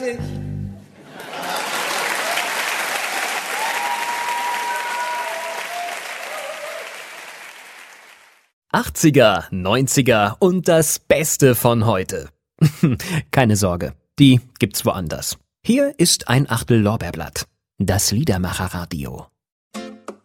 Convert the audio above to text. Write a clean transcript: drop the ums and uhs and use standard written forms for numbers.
»80er, 90er und das Beste von heute.« Keine Sorge, die gibt's woanders. Hier ist ein Achtel Lorbeerblatt. Das Liedermacherradio.